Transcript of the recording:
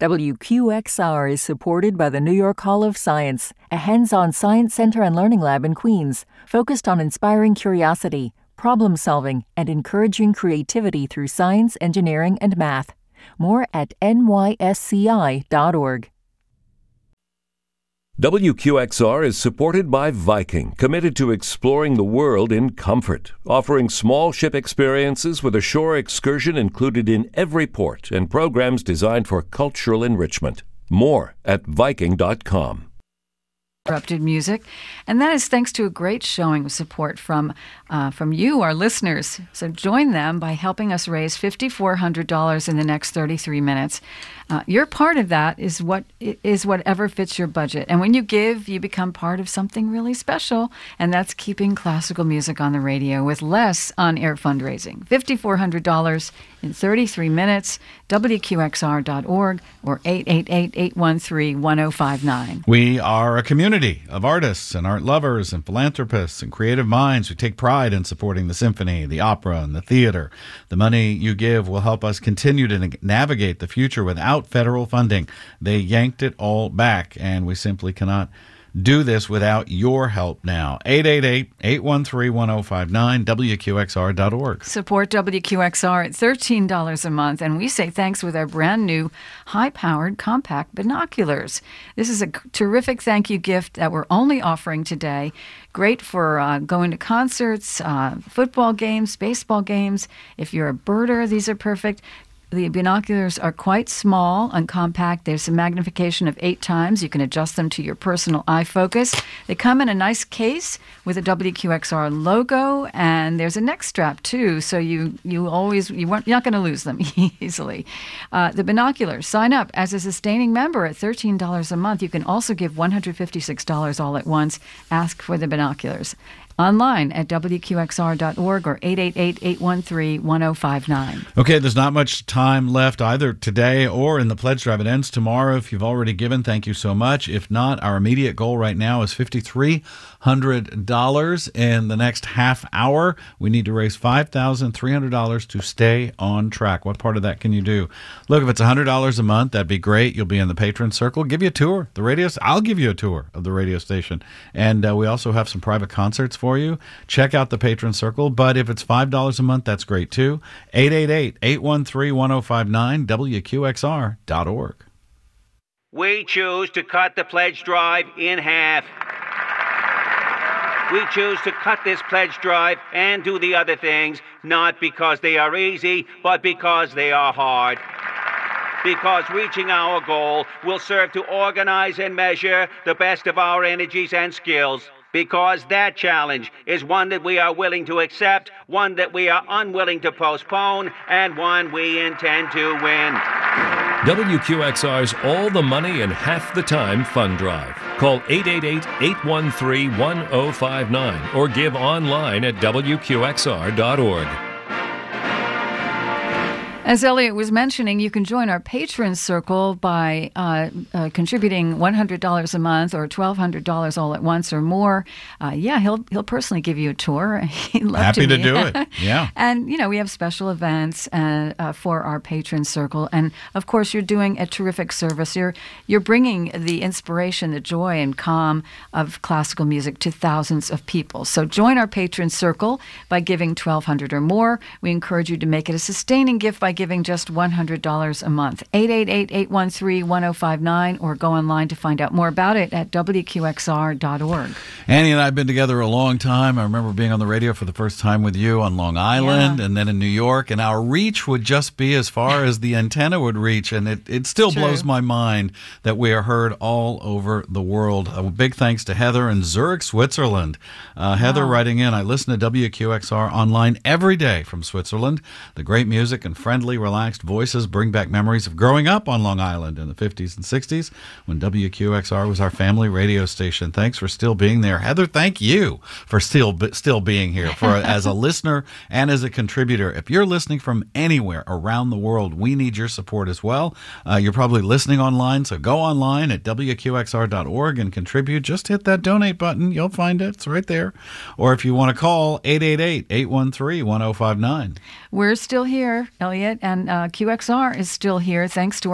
WQXR is supported by the New York Hall of Science, a hands-on science center and learning lab in Queens, focused on inspiring curiosity, problem-solving, and encouraging creativity through science, engineering, and math. More at nysci.org. WQXR is supported by Viking, committed to exploring the world in comfort, offering small ship experiences with a shore excursion included in every port and programs designed for cultural enrichment. More at Viking.com. Interrupted music, and that is thanks to a great showing of support from you, our listeners. So join them by helping us raise $5,400 in the next 33 minutes. Your part of that is whatever fits your budget. And when you give, you become part of something really special, and that's keeping classical music on the radio with less on-air fundraising. $5,400 in 33 minutes, WQXR.org or 888-813-1059. We are a community of artists and art lovers and philanthropists and creative minds who take pride in supporting the symphony, the opera, and the theater. The money you give will help us continue to navigate the future without federal funding. They yanked it all back, and we simply cannot do this without your help now. 888-813-1059, WQXR.org. Support WQXR at $13 a month, and we say thanks with our brand new high-powered compact binoculars. This is a terrific thank you gift that we're only offering today. Great for going to concerts, football games, baseball games. If you're a birder, these are perfect. The binoculars are quite small and compact. There's a magnification of 8 times. You can adjust them to your personal eye focus. They come in a nice case with a WQXR logo, and there's a neck strap too, so you're not going to lose them easily. The binoculars. Sign up as a sustaining member at $13 a month. You can also give $156 all at once. Ask for the binoculars. Online at WQXR.org or 888-813-1059. Okay, there's not much time left either today or in the pledge drive. It ends tomorrow. If you've already given, thank you so much. If not, our immediate goal right now is $5,300 in the next half hour. We need to raise $5,300 to stay on track. What part of that can you do? Look, if it's $100 a month, that'd be great. You'll be in the patron circle. Give you a tour. I'll give you a tour of the radio station. And we also have some private concerts for you. Check out the patron circle. But if it's $5 a month, that's great too. 888-813-1059, WQXR.org. We choose to cut the pledge drive in half. We choose to cut this pledge drive and do the other things, not because they are easy, but because they are hard. Because reaching our goal will serve to organize and measure the best of our energies and skills. Because that challenge is one that we are willing to accept, one that we are unwilling to postpone, and one we intend to win. WQXR's All the Money in Half the Time Fund Drive. Call 888-813-1059 or give online at WQXR.org. As Elliot was mentioning, you can join our Patron Circle by contributing $100 a month or $1,200 all at once or more. He'll personally give you a tour. He'd love Happy to meet. do it. Yeah. And, we have special events for our Patron Circle. And, of course, you're doing a terrific service. You're bringing the inspiration, the joy and calm of classical music to thousands of people. So join our Patron Circle by giving $1,200 or more. We encourage you to make it a sustaining gift by giving just $100 a month. 888-813-1059 or go online to find out more about it at WQXR.org. Annie and I have been together a long time. I remember being on the radio for the first time with you on Long Island and then in New York, and our reach would just be as far as the antenna would reach, and it still blows my mind that we are heard all over the world. A big thanks to Heather in Zurich, Switzerland. Heather writing in, I listen to WQXR online every day from Switzerland. The great music and friendly, relaxed voices bring back memories of growing up on Long Island in the 50s and 60s when WQXR was our family radio station. Thanks for still being there. Heather, thank you for still being here as a listener and as a contributor. If you're listening from anywhere around the world, we need your support as well. You're probably listening online, so go online at WQXR.org and contribute. Just hit that donate button. You'll find it. It's right there. Or if you want to call, 888-813-1059. We're still here, Elliot, and QXR is still here thanks to